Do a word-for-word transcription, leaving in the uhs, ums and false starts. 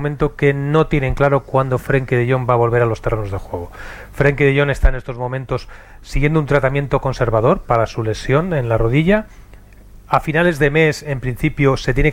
momento que no tienen claro cuándo Frenkie de Jong va a volver a los terrenos de juego. Frenkie de Jong está en estos momentos siguiendo un tratamiento conservador para su lesión en la rodilla. A finales de mes, en principio, se tiene que